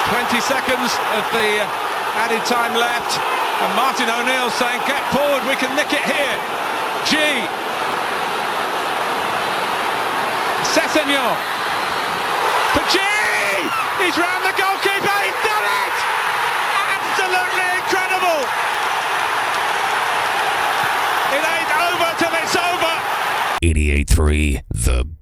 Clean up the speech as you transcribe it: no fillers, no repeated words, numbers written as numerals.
20 seconds of the added time left, and Martin O'Neill saying, get forward, we can nick it here. G. Sessegnon. For G! He's round the goalkeeper, he's done it! Absolutely incredible! It ain't over till it's over! 88.3 The